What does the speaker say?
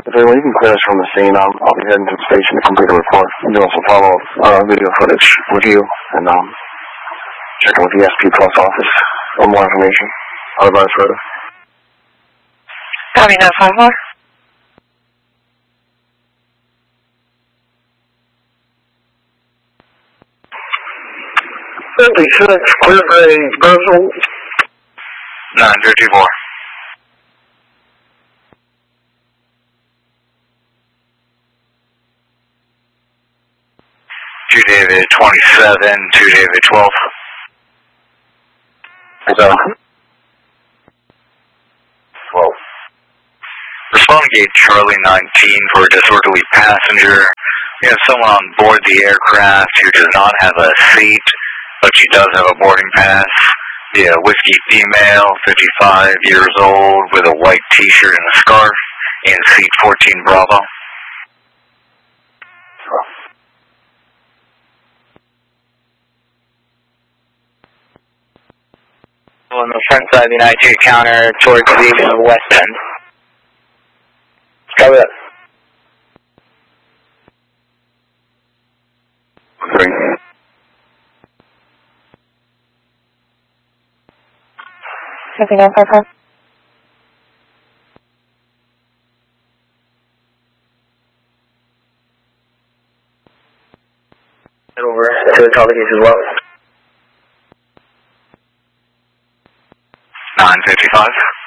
Okay, well, you can clear us from the scene. I'll be heading to the station to complete a report. I'm doing some follow-up video footage with you and checking with the SP Plus office for more information. I'll advise further. Copy 954. Clear for a Brownsville. 954. Two David 27, 2 David 12. So, 12. Respond gate Charlie 19 for a disorderly passenger. We have someone on board the aircraft who does not have a seat, but she does have a boarding pass. Yeah, whiskey female, 55 years old, with a white t-shirt and a scarf, in seat 14 Bravo. On the front side of the United Street counter towards the west end. Copy that. 3. Copy 954. Head over to the top of the case as well. 955.